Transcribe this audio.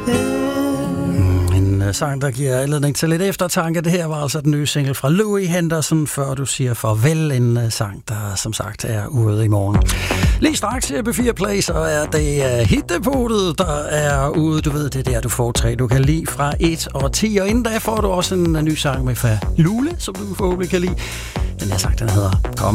En sang, der giver anledning til lidt eftertanke. Det her var altså den nye single fra Louis Henderson, Før du siger farvel. En sang, der som sagt er ude i morgen. Lige straks her på P4 Play, så er det hitdepotet, der er ude. Du ved, det der, du får 3, du kan lide fra 1 og 10. Og inden da får du også en ny sang med Falule, som du forhåbentlig kan lide. Den her sang, den hedder Kom